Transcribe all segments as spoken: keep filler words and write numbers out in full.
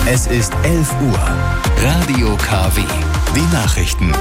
Es ist elf Uhr. Radio K W. Die Nachrichten.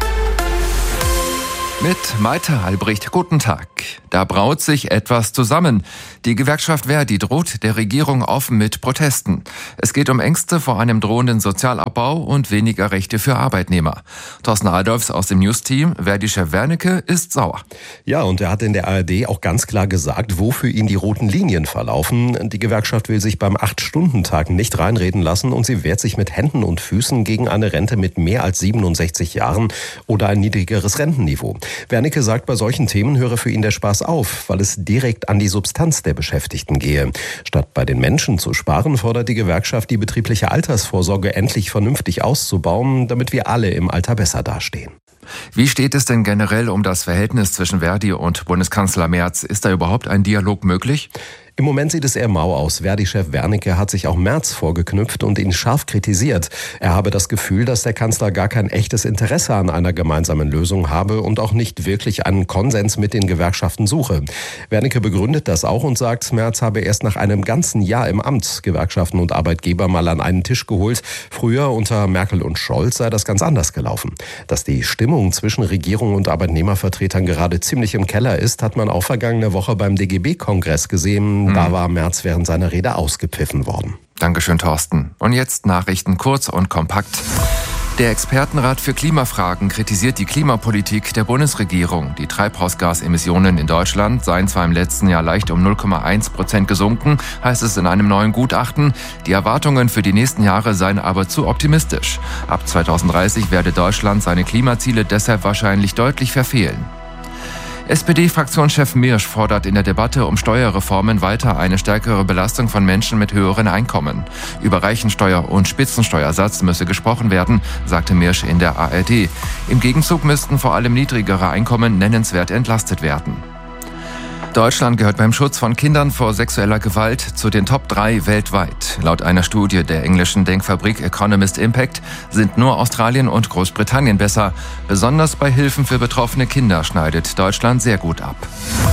Mit Malte Albrecht, guten Tag. Da braut sich etwas zusammen. Die Gewerkschaft Verdi droht der Regierung offen mit Protesten. Es geht um Ängste vor einem drohenden Sozialabbau und weniger Rechte für Arbeitnehmer. Thorsten Adolfs aus dem News-Team, Verdi-Chef Wernicke, ist sauer. Ja, und er hat in der A R D auch ganz klar gesagt, wo für ihn die roten Linien verlaufen. Die Gewerkschaft will sich beim acht-Stunden-Tag nicht reinreden lassen und sie wehrt sich mit Händen und Füßen gegen eine Rente mit mehr als siebenundsechzig Jahren oder ein niedrigeres Rentenniveau. Wernicke sagt, bei solchen Themen höre für ihn der Spaß auf, weil es direkt an die Substanz der Beschäftigten gehe. Statt bei den Menschen zu sparen, fordert die Gewerkschaft, die betriebliche Altersvorsorge endlich vernünftig auszubauen, damit wir alle im Alter besser dastehen. Wie steht es denn generell um das Verhältnis zwischen Verdi und Bundeskanzler Merz? Ist da überhaupt ein Dialog möglich? Im Moment sieht es eher mau aus. Verdi-Chef Wernicke hat sich auch Merz vorgeknüpft und ihn scharf kritisiert. Er habe das Gefühl, dass der Kanzler gar kein echtes Interesse an einer gemeinsamen Lösung habe und auch nicht wirklich einen Konsens mit den Gewerkschaften suche. Wernicke begründet das auch und sagt, Merz habe erst nach einem ganzen Jahr im Amt Gewerkschaften und Arbeitgeber mal an einen Tisch geholt. Früher unter Merkel und Scholz sei das ganz anders gelaufen. Dass die Stimmung zwischen Regierung und Arbeitnehmervertretern gerade ziemlich im Keller ist, hat man auch vergangene Woche beim D G B-Kongress gesehen. Da war Merz während seiner Rede ausgepfiffen worden. Dankeschön, Thorsten. Und jetzt Nachrichten kurz und kompakt. Der Expertenrat für Klimafragen kritisiert die Klimapolitik der Bundesregierung. Die Treibhausgasemissionen in Deutschland seien zwar im letzten Jahr leicht um null Komma eins Prozent gesunken, heißt es in einem neuen Gutachten. Die Erwartungen für die nächsten Jahre seien aber zu optimistisch. Ab zweitausenddreißig werde Deutschland seine Klimaziele deshalb wahrscheinlich deutlich verfehlen. S P D-Fraktionschef Mirsch fordert in der Debatte um Steuerreformen weiter eine stärkere Belastung von Menschen mit höheren Einkommen. Über Reichensteuer und Spitzensteuersatz müsse gesprochen werden, sagte Mirsch in der A R D. Im Gegenzug müssten vor allem niedrigere Einkommen nennenswert entlastet werden. Deutschland gehört beim Schutz von Kindern vor sexueller Gewalt zu den Top drei weltweit. Laut einer Studie der englischen Denkfabrik Economist Impact sind nur Australien und Großbritannien besser. Besonders bei Hilfen für betroffene Kinder schneidet Deutschland sehr gut ab.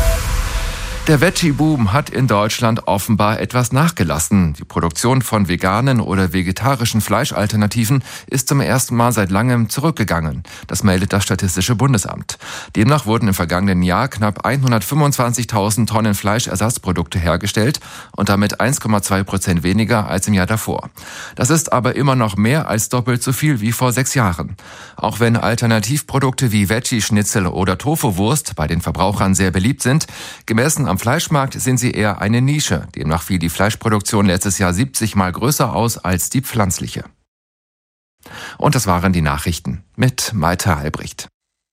Der Veggie-Boom hat in Deutschland offenbar etwas nachgelassen. Die Produktion von veganen oder vegetarischen Fleischalternativen ist zum ersten Mal seit langem zurückgegangen. Das meldet das Statistische Bundesamt. Demnach wurden im vergangenen Jahr knapp hundertfünfundzwanzigtausend Tonnen Fleischersatzprodukte hergestellt und damit eins Komma zwei Prozent weniger als im Jahr davor. Das ist aber immer noch mehr als doppelt so viel wie vor sechs Jahren. Auch wenn Alternativprodukte wie Veggie-Schnitzel oder Tofu-Wurst bei den Verbrauchern sehr beliebt sind, gemessen am Fleischmarkt sind sie eher eine Nische. Demnach fiel die Fleischproduktion letztes Jahr siebzig Mal größer aus als die pflanzliche. Und das waren die Nachrichten mit Malte Albrecht.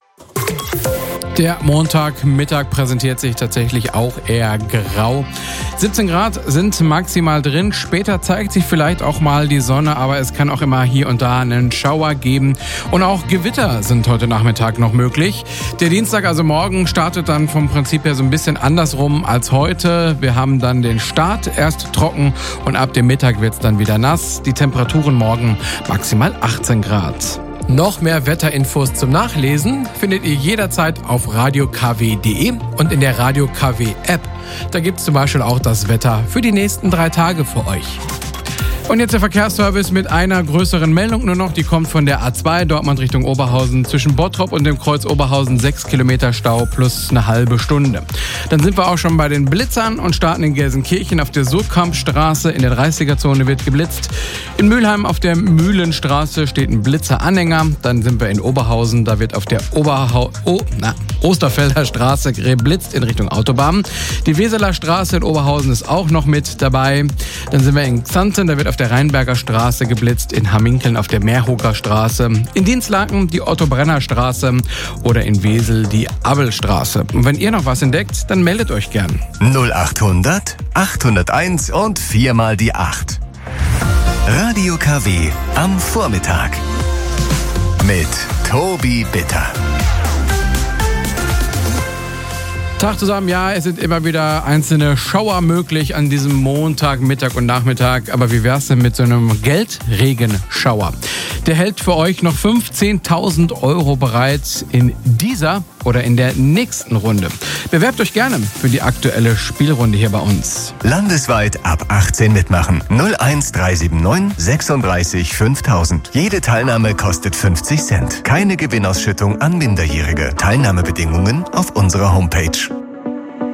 Der Montagmittag präsentiert sich tatsächlich auch eher grau. siebzehn Grad sind maximal drin. Später zeigt sich vielleicht auch mal die Sonne, aber es kann auch immer hier und da einen Schauer geben. Und auch Gewitter sind heute Nachmittag noch möglich. Der Dienstag, also morgen, startet dann vom Prinzip her so ein bisschen andersrum als heute. Wir haben dann den Start erst trocken und ab dem Mittag wird es dann wieder nass. Die Temperaturen morgen maximal achtzehn Grad. Noch mehr Wetterinfos zum Nachlesen findet ihr jederzeit auf radio k w punkt d e und in der Radio K W App. Da gibt es zum Beispiel auch das Wetter für die nächsten drei Tage für euch. Und jetzt der Verkehrsservice mit einer größeren Meldung nur noch. Die kommt von der A zwei Dortmund Richtung Oberhausen. Zwischen Bottrop und dem Kreuz Oberhausen sechs Kilometer Stau plus eine halbe Stunde. Dann sind wir auch schon bei den Blitzern und starten in Gelsenkirchen auf der Surkampstraße. In der dreißiger-Zone wird geblitzt. In Mülheim auf der Mühlenstraße steht ein Blitzeranhänger. Dann sind wir in Oberhausen. Da wird auf der Oberhau- oh, na, Osterfelder Straße geblitzt in Richtung Autobahn. Die Weseler Straße in Oberhausen ist auch noch mit dabei. Dann sind wir in Xanten. Da wird auf der Rheinberger Straße geblitzt, in Hamminkeln auf der Meerhofer Straße, in Dienstlaken die Otto-Brenner-Straße oder in Wesel die Abelstraße. Und wenn ihr noch was entdeckt, dann meldet euch gern. null achthundert achthunderteins und viermal die acht. Radio K W am Vormittag mit Tobi Bitter. Tag zusammen, ja, es sind immer wieder einzelne Schauer möglich an diesem Montag, Mittag und Nachmittag. Aber wie wär's denn mit so einem Geldregenschauer? Der hält für euch noch fünfzehntausend Euro bereit in dieser oder in der nächsten Runde. Bewerbt euch gerne für die aktuelle Spielrunde hier bei uns. Landesweit ab achtzehn mitmachen. null eins drei sieben neun sechsunddreißig fünftausend. Jede Teilnahme kostet fünfzig Cent. Keine Gewinnausschüttung an Minderjährige. Teilnahmebedingungen auf unserer Homepage.